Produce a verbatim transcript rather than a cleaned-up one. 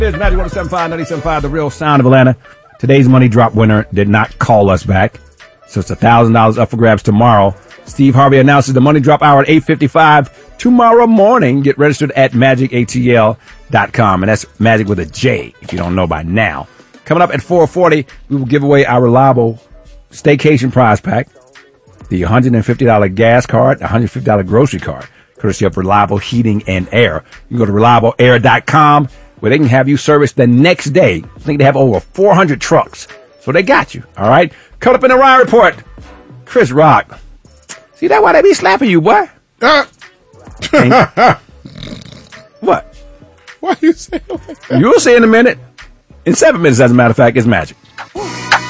There's Magic one oh seven point five, ninety-seven point five, the real sound of Atlanta. Today's money drop winner did not call us back, so it's one thousand dollars up for grabs tomorrow. Steve Harvey announces the money drop hour at eight fifty-five tomorrow morning. Get registered at magic a t l dot com, and that's Magic with a J if you don't know by now. Coming up at four forty, we will give away our reliable staycation prize pack, the one hundred fifty dollars gas card, one hundred fifty dollars grocery card, courtesy of Reliable Heating and Air. You can go to reliable air dot com, where they can have you serviced the next day. I think they have over four hundred trucks, so they got you. All right, cut up in the Ryan Report. Chris Rock, see that why they be slapping you, boy? Uh. What? Why you say like that? You'll see in a minute. In seven minutes, as a matter of fact, it's Magic.